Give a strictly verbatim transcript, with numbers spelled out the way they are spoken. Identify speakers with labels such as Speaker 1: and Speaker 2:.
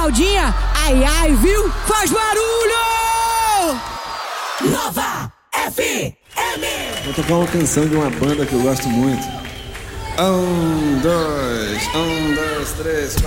Speaker 1: fraldinha, ai ai, viu? Faz barulho!
Speaker 2: Nova F M.
Speaker 3: Vou tocar uma canção de uma banda que eu gosto muito. Um, dois, um, dois, três, quatro.